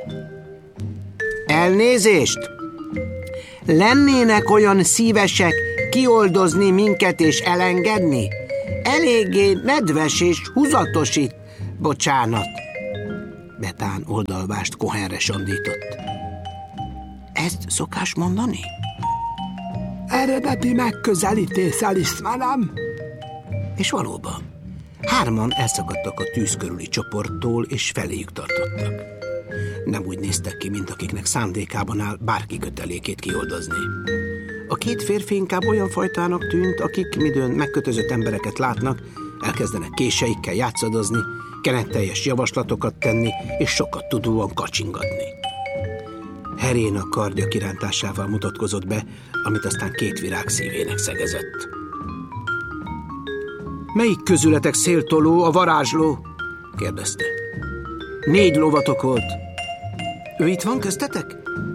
Elnézést! Lennének olyan szívesek kioldozni minket és elengedni? Eléggé nedves és húzatos itt, bocsánat. Betán oldalvást Cohenre sandított. Ezt szokás mondani? Eredeti megközelítéssel ismerem. És valóban, hárman elszakadtak a tűz körüli csoporttól, és feléjük tartottak. Nem úgy néztek ki, mint akiknek szándékában áll bárki kötelékét kioldozni. A két férfi inkább olyan fajtának tűnt, akik midőn megkötözött embereket látnak, elkezdenek késeikkel játszadozni, kenetteljes javaslatokat tenni, és sokat tudóan kacsingatni. Heréna kardja kirántásával mutatkozott be, amit aztán két virág szívének szegezett. Melyik közületek széltoló, a varázsló? Kérdezte. 4 lovatok volt. Ő itt van köztetek?